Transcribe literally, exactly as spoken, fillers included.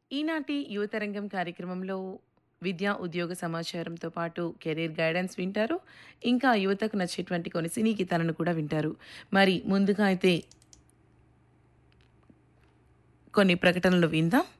ఈనాటి యువతరంగం కార్యక్రమంలో విద్యా ఉద్యోగ సమాచారంతో పాటు కెరీర్ గైడెన్స్ వింటారు. ఇంకా యువతకు నచ్చేటువంటి కొన్ని సినీ గీతాలను కూడా వింటారు. మరి ముందుగా అయితే కొన్ని ప్రకటనలు విందాం.